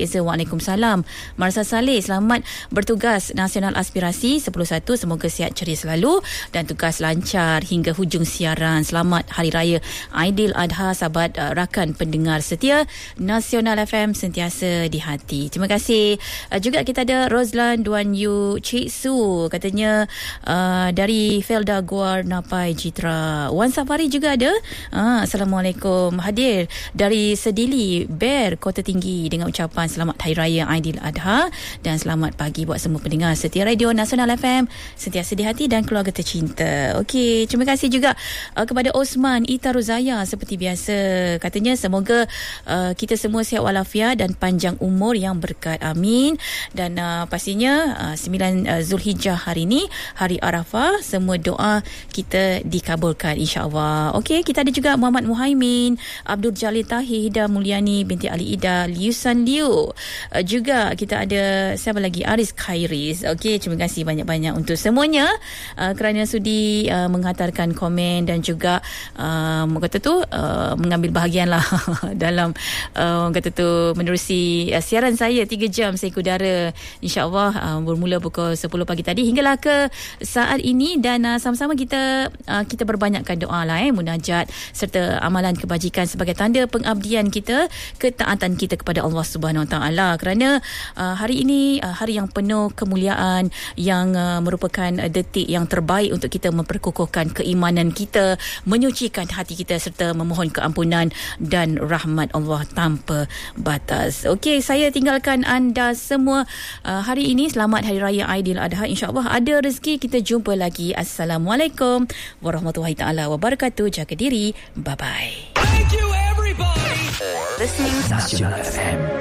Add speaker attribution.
Speaker 1: Waalaikumsalam. Marsa Saleh, selamat bertugas Nasional Aspirasi 10-1. Semoga sihat ceria selalu dan tugas lancar hingga hujung siaran. Selamat Hari Raya Aidiladha, sahabat rakan pendengar setia Nasional FM, sentiasa di hati. Terima kasih. Juga kita ada Rozlan Duan Yu Cik Su, katanya dari Felda Guar Napai Citra. Wan Safari juga ada. Assalamualaikum, hadir dari Sedili Ber Kota Tinggi dengan ucapan selamat Hari Raya Aidiladha dan selamat pagi buat semua pendengar setia Radio Nasional FM, sentiasa di hati dan keluarga tercinta. Okey, terima kasih juga kepada Osman Ita Rozaya seperti biasa. Katanya semoga kita semua sihat walafiat dan panjang umur yang berkat. Amin. Dan pastinya 9 Zulhijjah hari ini, hari Arafah, semua doa kita dikabulkan insya-Allah. Okey, kita ada juga Muhammad Muhaimin, Abdul Jalil Tahir, Hida Mulyani binti Ali Ida, Liusan Liu. Juga kita ada siapa lagi, Aris Khairis. Okey, terima kasih banyak-banyak untuk semuanya kerana sudi menghantarkan komen dan juga mengambil bahagian lah dalam menerusi siaran saya 3 jam saya ke udara, insya-Allah bermula pukul 10 pagi tadi hinggalah ke saat ini. Dan sama-sama kita berbanyakkan doa lah, munajat serta amalan kebajikan sebagai tanda pengabdian kita, ketaatan kita kepada Allah Subhanahu Wa Taala, kerana hari ini hari yang penuh kemuliaan, yang merupakan detik yang terbaik untuk kita memperkukuhkan keimanan kita, menyucikan hati kita serta memohon keampunan dan rahmat Allah tanpa batas. Okey, saya tinggalkan anda semua hari ini. Selamat Hari Raya Aidiladha. InsyaAllah ada rezeki kita jumpa lagi. Assalamualaikum warahmatullahi taala wabarakatuh. Jaga diri. Bye bye.
Speaker 2: Thank you everybody for listening to Nasional FM.